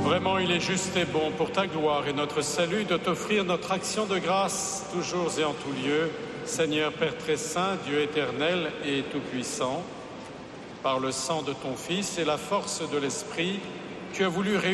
Vraiment, il est juste et bon pour ta gloire et notre salut de t'offrir notre action de grâce toujours et en tout lieu, Seigneur Père très saint, Dieu éternel et tout-puissant. Par le sang de ton Fils et la force de l'Esprit, tu as voulu réunir